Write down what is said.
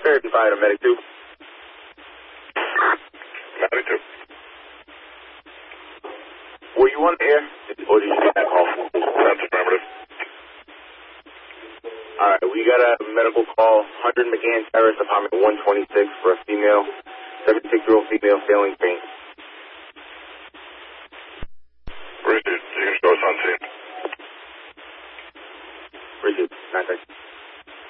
Fairview Fire to Medic 2. Medic 2. Were you on the air, or did you get that call? That's affirmative. Alright, we got a medical call, 100 McGann Terrace, apartment 126 for a female, 76-year-old female failing faint. Richard, you can show us on scene. Richard, 9